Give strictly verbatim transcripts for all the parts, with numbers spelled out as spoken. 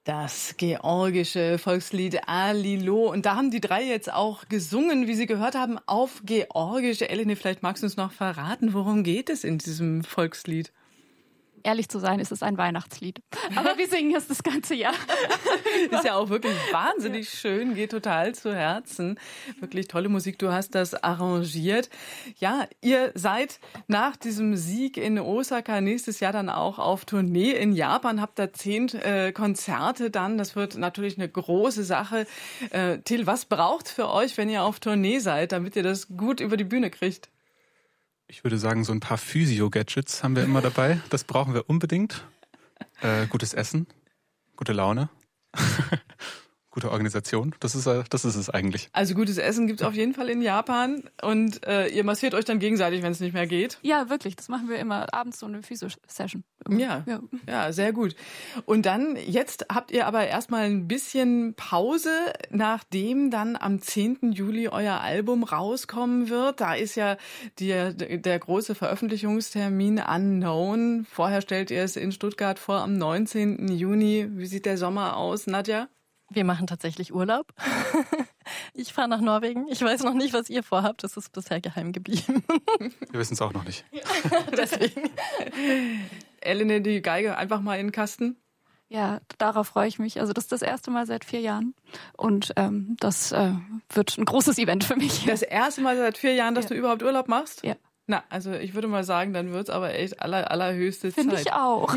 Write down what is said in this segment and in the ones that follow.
Das georgische Volkslied Alilo. Und da haben die drei jetzt auch gesungen, wie Sie gehört haben, auf Georgisch. Elene, vielleicht magst du uns noch verraten, worum geht es in diesem Volkslied? Ehrlich zu sein, ist es ein Weihnachtslied. Aber wir singen es das ganze Jahr. Ist ja auch wirklich wahnsinnig schön, geht total zu Herzen. Wirklich tolle Musik, du hast das arrangiert. Ja, ihr seid nach diesem Sieg in Osaka nächstes Jahr dann auch auf Tournee in Japan, habt da zehn äh, Konzerte dann. Das wird natürlich eine große Sache. Äh, Till, was braucht's für euch, wenn ihr auf Tournee seid, damit ihr das gut über die Bühne kriegt? Ich würde sagen, so ein paar Physio-Gadgets haben wir immer dabei. Das brauchen wir unbedingt. Äh, gutes Essen, gute Laune, gute Organisation. Das ist, das ist es eigentlich. Also gutes Essen gibt's auf jeden Fall in Japan. Und äh, ihr massiert euch dann gegenseitig, wenn es nicht mehr geht? Ja, wirklich. Das machen wir immer abends so eine Physio-Session. Ja, ja, ja, sehr gut. Und dann, jetzt habt ihr aber erstmal ein bisschen Pause, nachdem dann am zehnten Juli euer Album rauskommen wird. Da ist ja die, der große Veröffentlichungstermin Unknown. Vorher stellt ihr es in Stuttgart vor am neunzehnten Juni. Wie sieht der Sommer aus, Nadja? Wir machen tatsächlich Urlaub. Ich fahre nach Norwegen. Ich weiß noch nicht, was ihr vorhabt. Das ist bisher geheim geblieben. Wir wissen es auch noch nicht. Deswegen. Elene, die Geige einfach mal in den Kasten? Ja, darauf freue ich mich. Also das ist das erste Mal seit vier Jahren. Und ähm, das äh, wird ein großes Event für mich. Das erste Mal seit vier Jahren, dass ja. du überhaupt Urlaub machst? Ja. Na, also ich würde mal sagen, dann wird's aber echt aller, allerhöchste Zeit. Finde ich auch.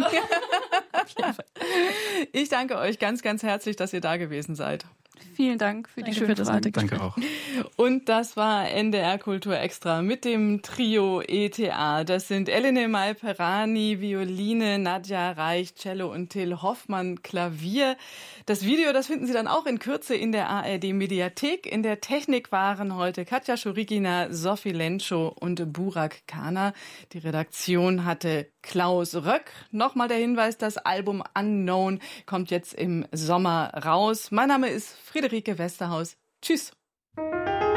Ich danke euch ganz, ganz herzlich, dass ihr da gewesen seid. Vielen Dank für die Danke schöne für das Frage. Danke auch. Und das war N D R Kultur Extra mit dem Trio E T A. Das sind Elene Malperani, Violine, Nadja Reich, Cello und Till Hoffmann, Klavier. Das Video, das finden Sie dann auch in Kürze in der A R D-Mediathek. In der Technik waren heute Katja Schurigina, Sophie Lentschow und Burak Kana. Die Redaktion hatte Klaus Röck. Nochmal der Hinweis, das Album Unknown kommt jetzt im Sommer raus. Mein Name ist Friederike Westerhaus. Tschüss.